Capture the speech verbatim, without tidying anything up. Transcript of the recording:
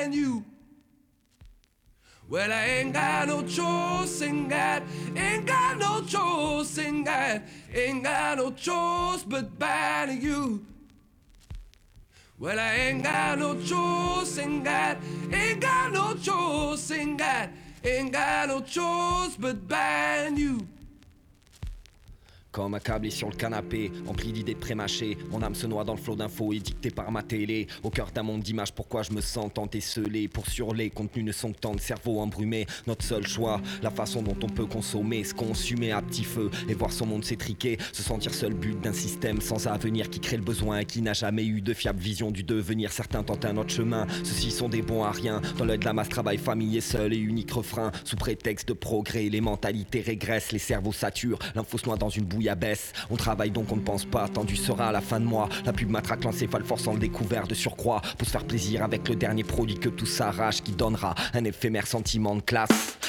ban you. Well, I ain't got no choice in God, ain't got no choice in God, ain't got no choice but ban you. Well, I ain't got no choice in God, ain't got no choice in God, ain't got no choice but ban you. Comme accablé sur le canapé, empli d'idées prémâchées, mon âme se noie dans le flot d'infos édictées par ma télé. Au cœur d'un monde d'images, pourquoi je me sens tant esselé? Pour sur les contenus ne sont que tant de cerveaux embrumés. Notre seul choix, la façon dont on peut consommer, se consumer à petit feu et voir son monde s'étriquer. Se sentir seul but d'un système sans avenir qui crée le besoin et qui n'a jamais eu de fiable vision du devenir. Certains tentent un autre chemin, ceux-ci sont des bons à rien. Dans l'œil de la masse, travail, famille et seul et unique refrain. Sous prétexte de progrès, les mentalités régressent, les cerveaux saturent, l'info se noie dans une bouille abaisse. On travaille donc on ne pense pas, tendu sera à la fin de mois. La pub matraque l'encéphale forçant le découvert de surcroît. Pour se faire plaisir avec le dernier produit que tout s'arrache, qui donnera un éphémère sentiment de classe.